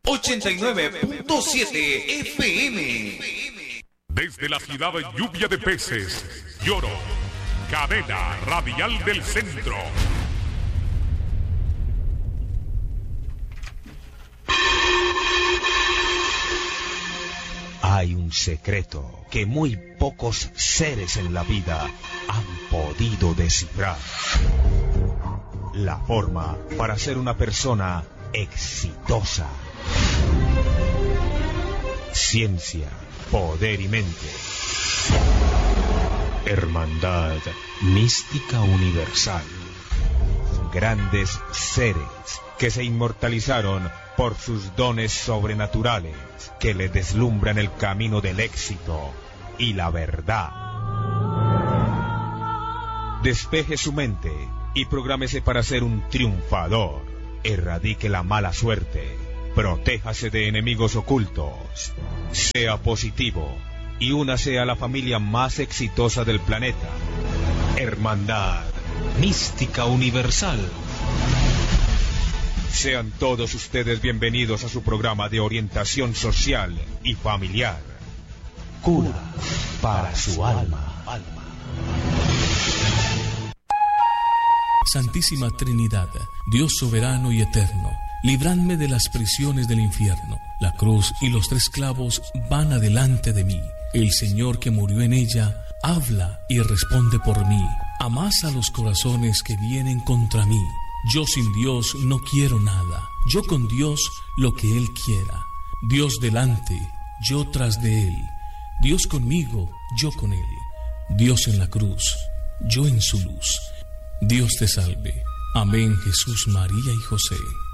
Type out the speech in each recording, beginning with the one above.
89.7 FM. Desde la ciudad de lluvia de peces, Lloro, cadena radial del centro. Hay un secreto que muy pocos seres en la vida han podido descifrar. La forma para ser una persona exitosa. Ciencia, poder y mente. Hermandad mística universal. Grandes seres que se inmortalizaron por sus dones sobrenaturales, que le deslumbran el camino del éxito y la verdad. Despeje su mente y prográmese para ser un triunfador. Erradique la mala suerte. Protéjase de enemigos ocultos. Sea positivo y únase a la familia más exitosa del planeta. Hermandad mística universal. Sean todos ustedes bienvenidos a su programa de orientación social y familiar. Cura para su alma. Santísima Trinidad, Dios soberano y eterno, libradme de las prisiones del infierno. La cruz y los 3 clavos van adelante de mí. El Señor que murió en ella habla y responde por mí. Amasa los corazones que vienen contra mí. Yo sin Dios no quiero nada. Yo con Dios lo que Él quiera. Dios delante, yo tras de Él. Dios conmigo, yo con Él. Dios en la cruz, yo en su luz. Dios te salve. Amén, Jesús, María y José.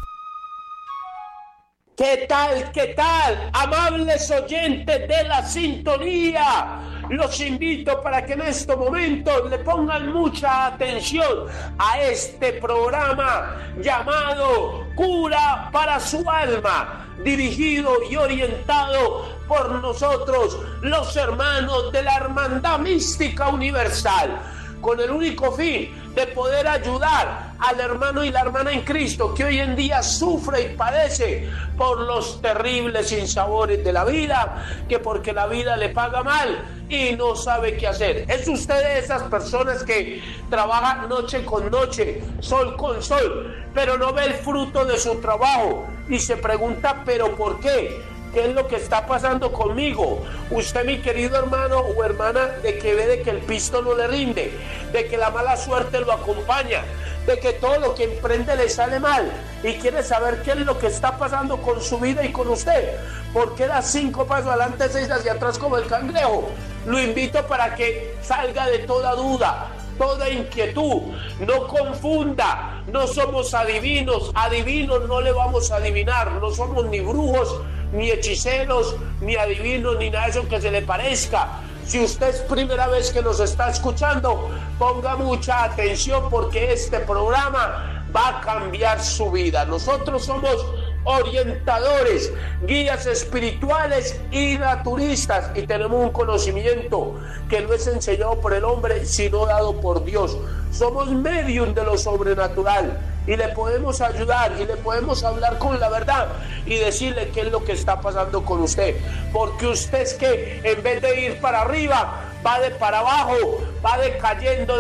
¿Qué tal? ¿Qué tal? Amables oyentes de la sintonía. Los invito para que en estos momentos le pongan mucha atención a este programa llamado Cura para su alma, dirigido y orientado por nosotros, los hermanos de la Hermandad Mística Universal, con el único fin de poder ayudar al hermano y la hermana en Cristo que hoy en día sufre y padece por los terribles sinsabores de la vida, que porque la vida le paga mal y no sabe qué hacer. ¿Es usted de esas personas que trabaja noche con noche, sol con sol, pero no ve el fruto de su trabajo y se pregunta, ¿pero por qué? ¿Qué es lo que está pasando conmigo? Usted, mi querido hermano o hermana, de que ve de que el pisto no le rinde, de que la mala suerte lo acompaña, de que todo lo que emprende le sale mal y quiere saber qué es lo que está pasando con su vida y con usted. ¿Por qué da 5 pasos adelante, 6 hacia atrás como el cangrejo? Lo invito para que salga de toda duda, toda inquietud. No confunda, no somos adivinos, adivinos no le vamos a adivinar, no somos ni brujos, ni hechiceros, ni adivinos, ni nada de eso que se le parezca. Si usted es primera vez que nos está escuchando, ponga mucha atención porque este programa va a cambiar su vida. Nosotros somos orientadores, guías espirituales y naturistas, y tenemos un conocimiento que no es enseñado por el hombre, sino dado por Dios. Somos medium de lo sobrenatural y le podemos ayudar y le podemos hablar con la verdad y decirle qué es lo que está pasando con usted, porque usted es que en vez de ir para arriba va de para abajo, va decayendo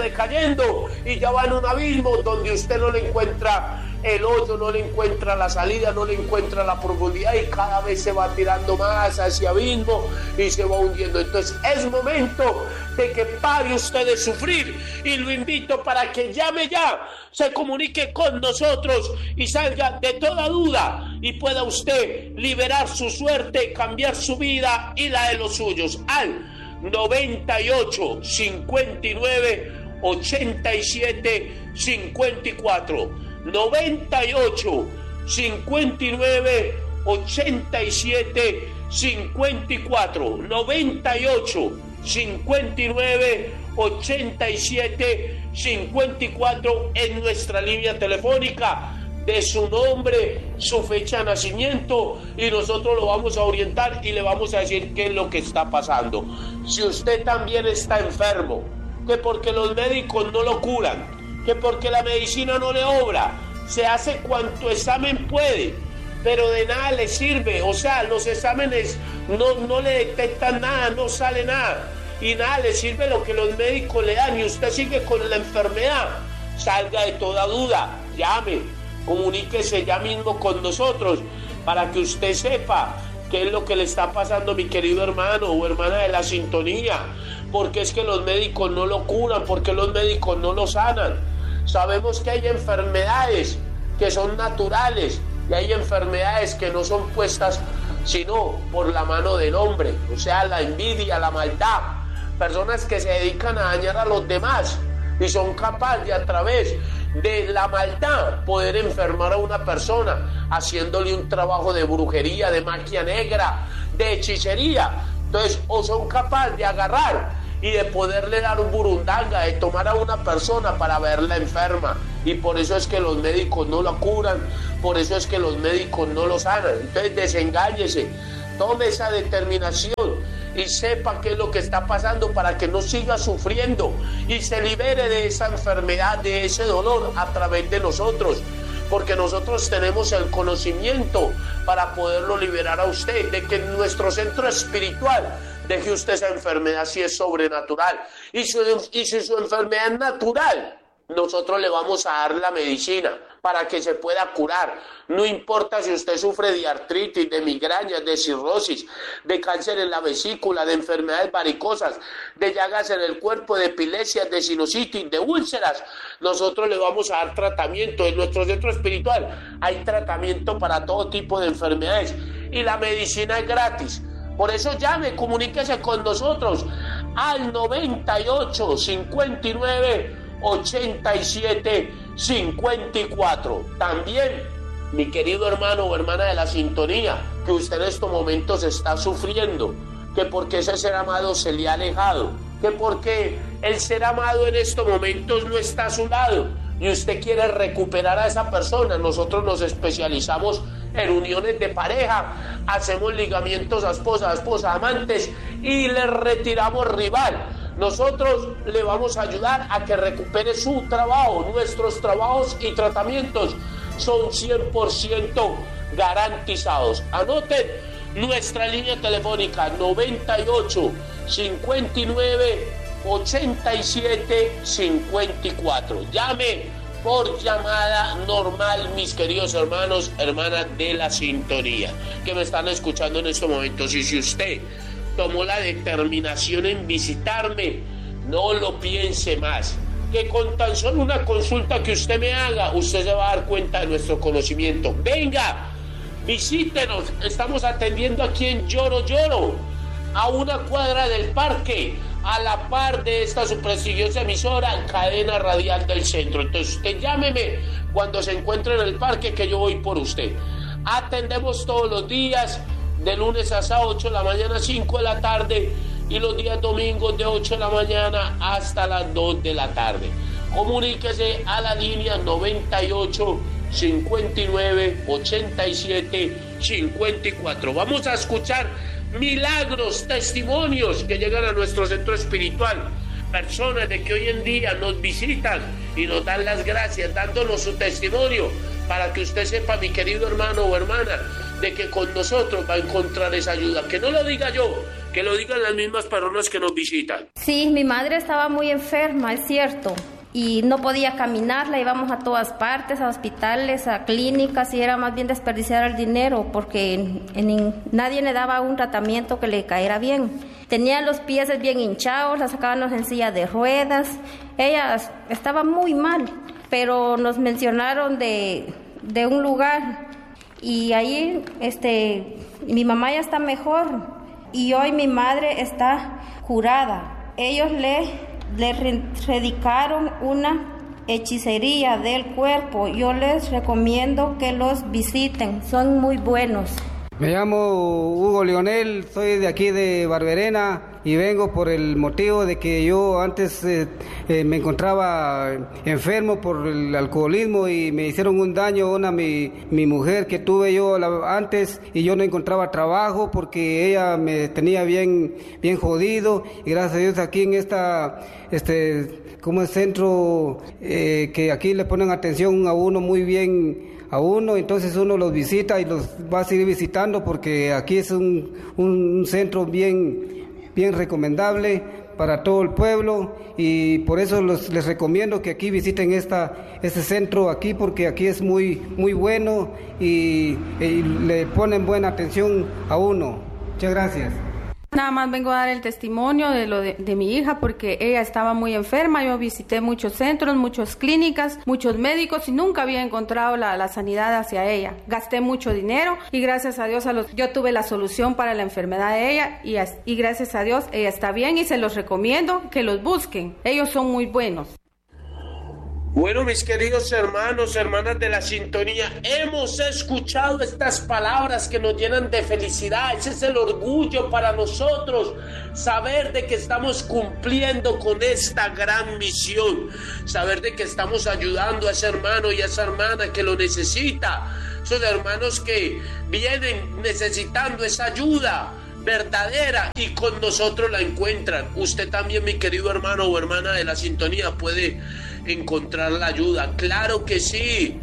y ya va en un abismo donde usted no le encuentra el hoyo, no le encuentra la salida, no le encuentra la profundidad y cada vez se va tirando más hacia abismo y se va hundiendo. Entonces es momento de que pare usted de sufrir y lo invito para que llame ya, se comunique con nosotros y salga de toda duda y pueda usted liberar su suerte, cambiar su vida y la de los suyos al 98 59 87 54. 98 59 87 54. 98 59 87 54 en nuestra línea telefónica. De su nombre, su fecha de nacimiento y nosotros lo vamos a orientar y le vamos a decir qué es lo que está pasando. Si usted también está enfermo, que porque los médicos no lo curan, que porque la medicina no le obra, se hace cuanto examen puede, pero de nada le sirve. O sea, los exámenes no le detectan nada, no sale nada, y nada le sirve lo que los médicos le dan, y usted sigue con la enfermedad. Salga de toda duda, llame, comuníquese ya mismo con nosotros para que usted sepa qué es lo que le está pasando, mi querido hermano o hermana de la sintonía. Porque es que los médicos no lo curan, porque los médicos no lo sanan. Sabemos que hay enfermedades que son naturales y hay enfermedades que no son puestas sino por la mano del hombre, o sea, la envidia, la maldad. Personas que se dedican a dañar a los demás y son capaces de, a través de la maldad, poder enfermar a una persona, haciéndole un trabajo de brujería, de magia negra, de hechicería. Entonces, o son capaces de agarrar y de poderle dar un burundanga, de tomar a una persona para verla enferma. Y por eso es que los médicos no la curan, por eso es que los médicos no lo sanan. Entonces, desengáñese, tome esa determinación y sepa qué es lo que está pasando para que no siga sufriendo y se libere de esa enfermedad, de ese dolor a través de nosotros, porque nosotros tenemos el conocimiento para poderlo liberar a usted, de que en nuestro centro espiritual deje usted esa enfermedad si es sobrenatural, y si su enfermedad es natural, nosotros le vamos a dar la medicina para que se pueda curar. No importa si usted sufre de artritis, de migrañas, de cirrosis, de cáncer en la vesícula, de enfermedades varicosas, de llagas en el cuerpo, de epilepsia, de sinusitis, de úlceras, nosotros le vamos a dar tratamiento. En nuestro centro espiritual hay tratamiento para todo tipo de enfermedades y la medicina es gratis. Por eso llame, comuníquese con nosotros al 98 59 87 54. También, mi querido hermano o hermana de la sintonía, que usted en estos momentos está sufriendo, que porque ese ser amado se le ha alejado, que porque el ser amado en estos momentos no está a su lado y usted quiere recuperar a esa persona. Nosotros nos especializamos en uniones de pareja, hacemos ligamientos a esposa, amantes, y le retiramos rival. Nosotros le vamos a ayudar a que recupere su trabajo. Nuestros trabajos y tratamientos son 100% garantizados. Anoten nuestra línea telefónica 98 59 87 54. Llame por llamada normal, mis queridos hermanos, hermanas de la sintonía que me están escuchando en estos momentos. Y si usted tomó la determinación en visitarme, no lo piense más, que con tan solo una consulta que usted me haga, usted se va a dar cuenta de nuestro conocimiento. Venga, visítenos, estamos atendiendo aquí en Lloro, a una cuadra del parque, a la par de esta su prestigiosa emisora, Cadena Radial del Centro. Entonces usted llámeme cuando se encuentre en el parque, que yo voy por usted. Atendemos todos los días, de lunes a sábado, 8 de la mañana, 5 de la tarde, y los días domingos de 8 de la mañana hasta las 2 de la tarde. Comuníquese a la línea 98 59 87 54. Vamos a escuchar milagros, testimonios que llegan a nuestro centro espiritual. Personas de que hoy en día nos visitan y nos dan las gracias, dándonos su testimonio, para que usted sepa, mi querido hermano o hermana, de que con nosotros va a encontrar esa ayuda. Que no lo diga yo, que lo digan las mismas personas que nos visitan. Sí, mi madre estaba muy enferma, es cierto, y no podía caminar, la íbamos a todas partes, a hospitales, a clínicas, y era más bien desperdiciar el dinero, porque nadie le daba un tratamiento que le caera bien. Tenía los pies bien hinchados, la sacábamos en silla de ruedas, ella estaba muy mal, pero nos mencionaron de un lugar, y ahí mi mamá ya está mejor, y hoy mi madre está curada. Ellos le radicaron una hechicería del cuerpo. Yo les recomiendo que los visiten, son muy buenos. Me llamo Hugo Leonel, soy de aquí de Barberena y vengo por el motivo de que yo antes me encontraba enfermo por el alcoholismo y me hicieron un daño mi mujer que tuve yo antes, y yo no encontraba trabajo porque ella me tenía bien jodido, y gracias a Dios aquí en como el centro que aquí le ponen atención a uno muy bien a uno, entonces uno los visita y los va a seguir visitando porque aquí es un centro bien recomendable para todo el pueblo, y por eso les recomiendo que aquí visiten este centro aquí, porque aquí es muy bueno y le ponen buena atención a uno. Muchas gracias. Nada más vengo a dar el testimonio de mi hija, porque ella estaba muy enferma. Yo visité muchos centros, muchas clínicas, muchos médicos y nunca había encontrado la sanidad hacia ella. Gasté mucho dinero y gracias a Dios yo tuve la solución para la enfermedad de ella y gracias a Dios ella está bien, y se los recomiendo que los busquen. Ellos son muy buenos. Bueno, mis queridos hermanos, hermanas de la sintonía, hemos escuchado estas palabras que nos llenan de felicidad. Ese es el orgullo para nosotros, saber de que estamos cumpliendo con esta gran misión, saber de que estamos ayudando a ese hermano y a esa hermana que lo necesita, esos hermanos que vienen necesitando esa ayuda verdadera y con nosotros la encuentran. Usted también, mi querido hermano o hermana de la sintonía, puede encontrar la ayuda. Claro que sí,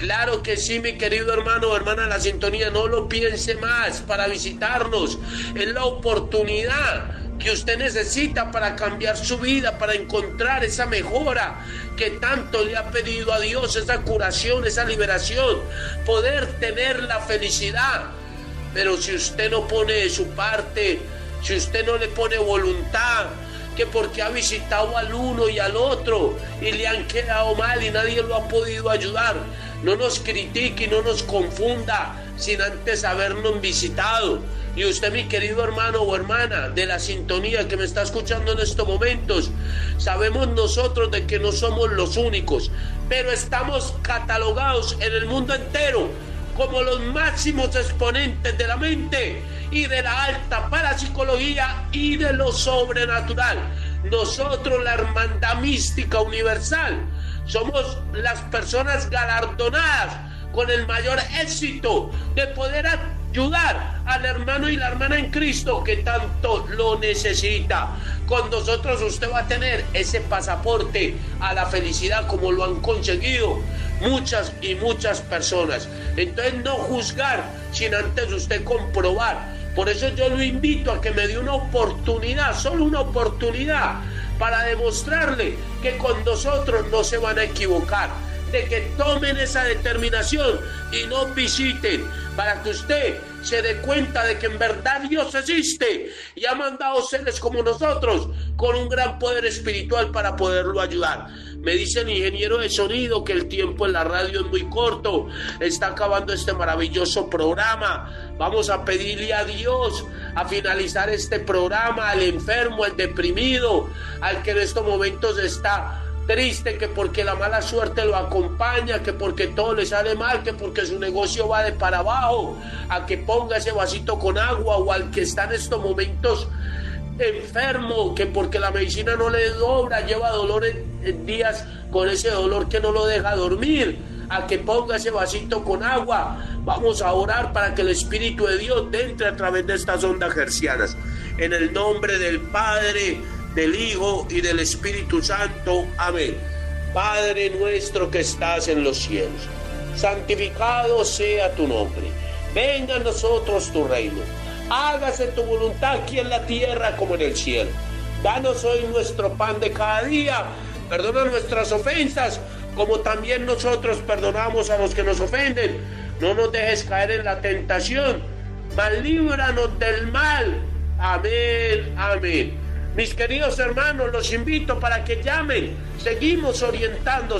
mi querido hermano o hermana de la sintonía. No lo piense más para visitarnos. Es la oportunidad que usted necesita para cambiar su vida, para encontrar esa mejora que tanto le ha pedido a Dios, esa curación, esa liberación, poder tener la felicidad. Pero si usted no pone de su parte, si usted no le pone voluntad, que porque ha visitado al uno y al otro y le han quedado mal y nadie lo ha podido ayudar, no nos critique y no nos confunda sin antes habernos visitado. Y usted, mi querido hermano o hermana de la sintonía que me está escuchando en estos momentos, sabemos nosotros de que no somos los únicos, pero estamos catalogados en el mundo entero como los máximos exponentes de la mente y de la alta parapsicología y de lo sobrenatural. Nosotros, la Hermandad Mística Universal, somos las personas galardonadas con el mayor éxito de poder ayudar al hermano y la hermana en Cristo que tanto lo necesita. Con nosotros usted va a tener ese pasaporte a la felicidad, como lo han conseguido muchas y muchas personas. Entonces, no juzgar sin antes usted comprobar. Por eso yo lo invito a que me dé una oportunidad, solo una oportunidad, para demostrarle que con nosotros no se van a equivocar, de que tomen esa determinación y nos visiten, para que usted se dé cuenta de que en verdad Dios existe y ha mandado seres como nosotros con un gran poder espiritual para poderlo ayudar. Me dice el ingeniero de sonido que el tiempo en la radio es muy corto, está acabando este maravilloso programa. Vamos a pedirle a Dios a finalizar este programa, al enfermo, al deprimido, al que en estos momentos está triste, que porque la mala suerte lo acompaña, que porque todo le sale mal, que porque su negocio va de para abajo, a que ponga ese vasito con agua, o al que está en estos momentos enfermo, que porque la medicina no le dobra, lleva dolor en días con ese dolor que no lo deja dormir, a que ponga ese vasito con agua. Vamos a orar para que el Espíritu de Dios entre a través de estas ondas hercianas. En el nombre del Padre, del Hijo y del Espíritu Santo. Amén. Padre nuestro que estás en los cielos, santificado sea tu nombre. Venga a nosotros tu reino. Hágase tu voluntad aquí en la tierra como en el cielo. Danos hoy nuestro pan de cada día. Perdona nuestras ofensas, como también nosotros perdonamos a los que nos ofenden. No nos dejes caer en la tentación, mas líbranos del mal. Amén, amén. Mis queridos hermanos, los invito para que llamen. Seguimos orientando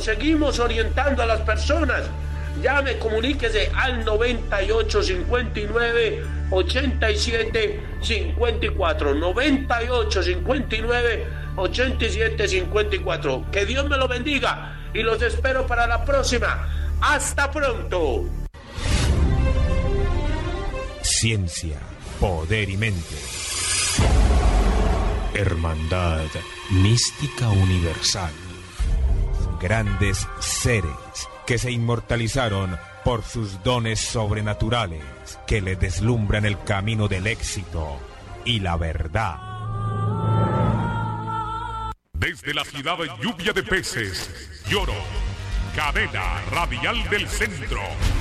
a las personas. Llame, comuníquese al 98 59 87 54. 98 59 87 54. Que Dios me lo bendiga y los espero para la próxima. Hasta pronto. Ciencia, poder y mente. Hermandad Mística Universal. Grandes seres que se inmortalizaron por sus dones sobrenaturales, que le deslumbran el camino del éxito y la verdad. Desde la ciudad Lluvia de Peces, Lloro, cadena radial del centro.